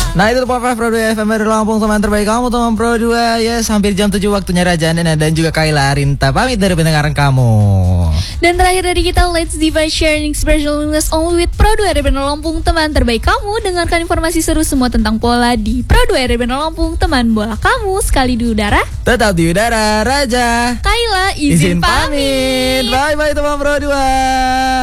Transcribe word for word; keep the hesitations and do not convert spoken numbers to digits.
Nah itu Pop Pro dua F M dari Lampung, teman terbaik kamu teman Pro dua. Yes, hampir jam tujuh waktunya Raja Nena dan juga Kayla Arinta pamit dari pendengaran kamu. Dan terakhir dari kita, Let's Divide Sharing Special News Only with Pro dua R B Lampung, teman terbaik kamu. Dengarkan informasi seru semua tentang bola di Pro dua R B Lampung, teman bola kamu. Sekali di udara, tetap di udara. Raja Kayla izin, izin pamit. pamit. Bye bye teman Pro dua.